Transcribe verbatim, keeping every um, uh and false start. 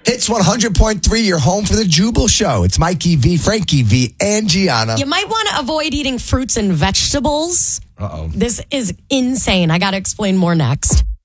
Hits one hundred point three, your home for the Jubal Show. It's Mikey V, Frankie V, and Gianna. You might want to avoid eating fruits and vegetables. Uh-oh. This is insane. I got to explain more next.